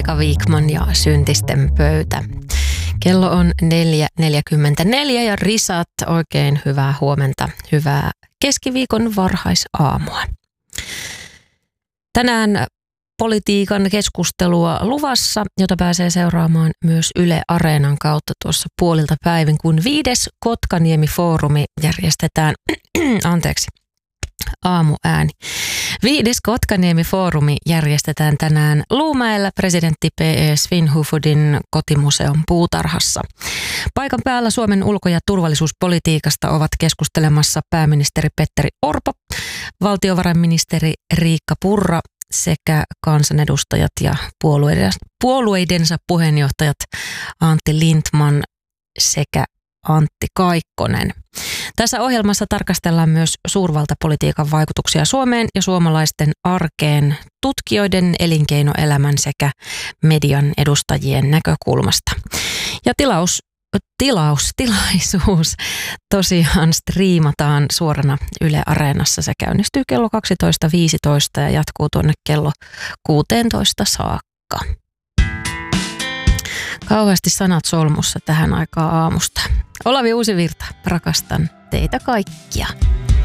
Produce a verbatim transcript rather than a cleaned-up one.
Erika Wikman ja Syntisten pöytä. Kello on neljä neljäkymmentäneljä ja risat, oikein hyvää huomenta, hyvää keskiviikon varhaisaamua. Tänään politiikan keskustelua luvassa, jota pääsee seuraamaan myös Yle Areenan kautta tuossa puolilta päivin, kun viides Kotkaniemi-foorumi järjestetään, anteeksi, aamuääni. Viides Kotkaniemi-foorumi järjestetään tänään Luumäellä presidentti P E Svinhufvudin kotimuseon puutarhassa. Paikan päällä Suomen ulko- ja turvallisuuspolitiikasta ovat keskustelemassa pääministeri Petteri Orpo, valtiovarainministeri Riikka Purra sekä kansanedustajat ja puolueidensa, puolueidensa puheenjohtajat Antti Lindtman sekä Antti Kaikkonen. Tässä ohjelmassa tarkastellaan myös suurvaltapolitiikan vaikutuksia Suomeen ja suomalaisten arkeen tutkijoiden, elinkeinoelämän sekä median edustajien näkökulmasta. Ja tilaus, tilaus, tilaisuus tosiaan striimataan suorana Yle Areenassa. Se käynnistyy kello kaksitoista viisitoista ja jatkuu tuonne kello kuusitoista saakka. Kauheasti sanat solmussa tähän aikaan aamusta. Olavi Uusivirta, rakastan teitä kaikkia.